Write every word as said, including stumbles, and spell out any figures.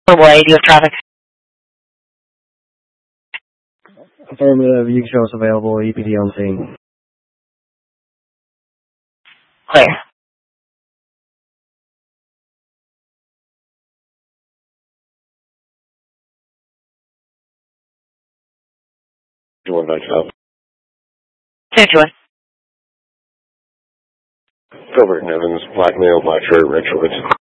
Boy, do you have traffic? Affirmative, you can show us available, E P D on scene. Clear. You want back up? Two two one. Filbert and Evans, black male, black shirt, red shorts.